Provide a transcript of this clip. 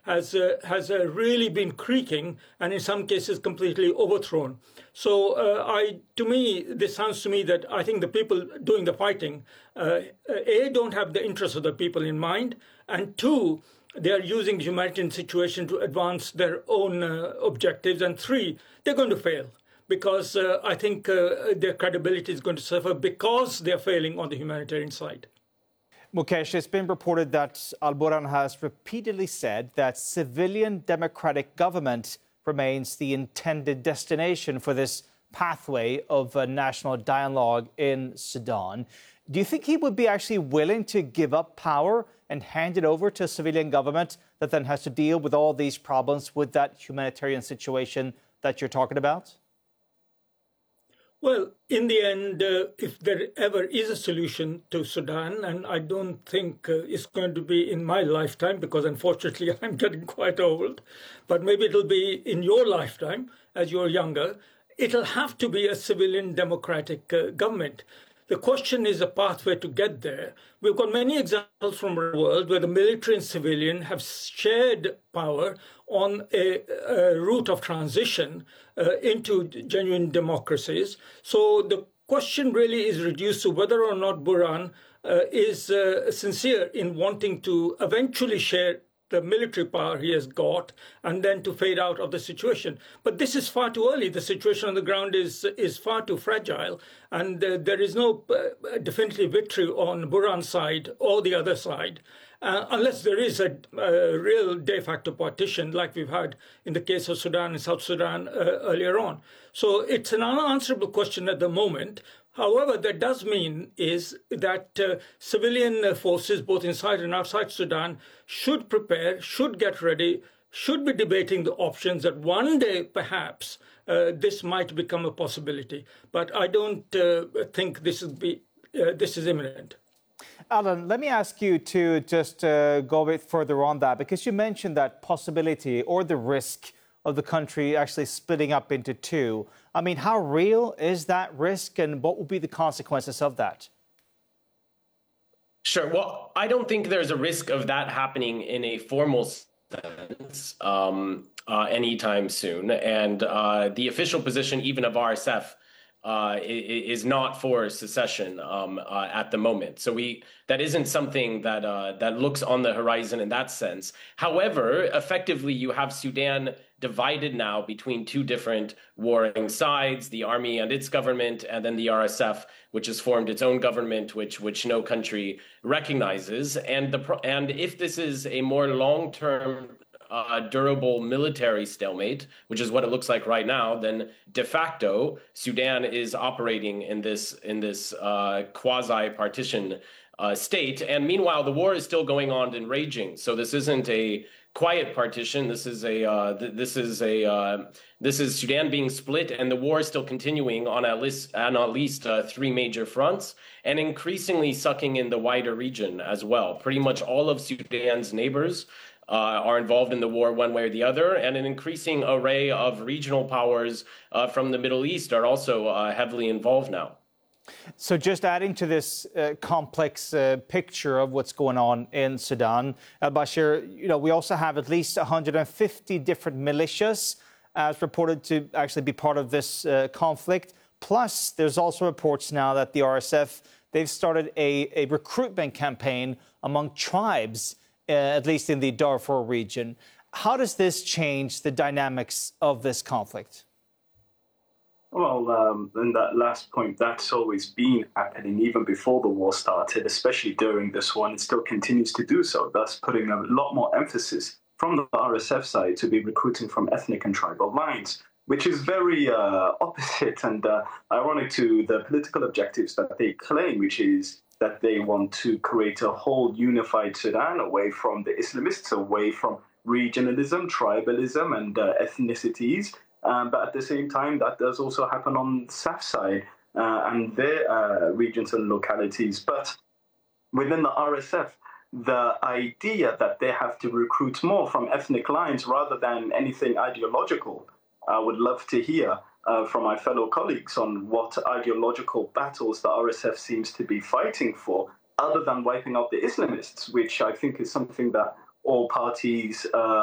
has really been creaking and in some cases completely overthrown. So to me, this sounds to me that I think the people doing the fighting, A, don't have the interests of the people in mind, and two, they are using the humanitarian situation to advance their own objectives, and three, they're going to fail because I think their credibility is going to suffer because they're failing on the humanitarian side. Mukesh, it's been reported that Al-Burhan has repeatedly said that civilian democratic government remains the intended destination for this pathway of a national dialogue in Sudan. Do you think he would be actually willing to give up power and hand it over to a civilian government that then has to deal with all these problems with that humanitarian situation that you're talking about? Well, in the end, if there ever is a solution to Sudan, and I don't think it's going to be in my lifetime, because unfortunately I'm getting quite old, but maybe it'll be in your lifetime as you're younger, it'll have to be a civilian democratic government. The question is a pathway to get there. We've got many examples from the world where the military and civilian have shared power on a route of transition into genuine democracies. So the question really is reduced to whether or not Burhan is sincere in wanting to eventually share the military power he has got and then to fade out of the situation. But this is far too early. The situation on the ground is far too fragile, and there is no definitive victory on Burhan's side or the other side, unless there is a real de facto partition like we've had in the case of Sudan and South Sudan earlier on. So it's an unanswerable question at the moment. However, that does mean is that civilian forces, both inside and outside Sudan, should prepare, should get ready, should be debating the options that one day, perhaps, this might become a possibility. But I don't think this is imminent. Alan, let me ask you to just go a bit further on that, because you mentioned that possibility or the risk of the country actually splitting up into two. I mean, how real is that risk and what will be the consequences of that? Sure. Well, I don't think there's a risk of that happening in a formal sense anytime soon. And the official position, even of RSF, is not for secession at the moment. So that isn't something that looks on the horizon in that sense. However, effectively, you have Sudan divided now between two different warring sides, the army and its government, and then the RSF, which has formed its own government, which no country recognizes. And if this is a more long-term durable military stalemate, which is what it looks like right now, then de facto Sudan is operating in this quasi-partition state. And meanwhile, the war is still going on and raging. So this isn't a quiet partition. This is Sudan being split, and the war is still continuing on at least three major fronts, and increasingly sucking in the wider region as well. Pretty much all of Sudan's neighbors are involved in the war one way or the other, and an increasing array of regional powers from the Middle East are also heavily involved now. So just adding to this complex picture of what's going on in Sudan, Bashir, we also have at least 150 different militias as reported to actually be part of this conflict. Plus, there's also reports now that the RSF, they've started a recruitment campaign among tribes, at least in the Darfur region. How does this change the dynamics of this conflict? Well, in that last point, that's always been happening even before the war started, especially during this one. It still continues to do so, thus putting a lot more emphasis from the RSF side to be recruiting from ethnic and tribal lines, which is very opposite and ironic to the political objectives that they claim, which is that they want to create a whole unified Sudan away from the Islamists, away from regionalism, tribalism, and ethnicities. But at the same time, that does also happen on the SAF side and their regions and localities. But within the RSF, the idea that they have to recruit more from ethnic lines rather than anything ideological, I would love to hear from my fellow colleagues on what ideological battles the RSF seems to be fighting for, other than wiping out the Islamists, which I think is something that all parties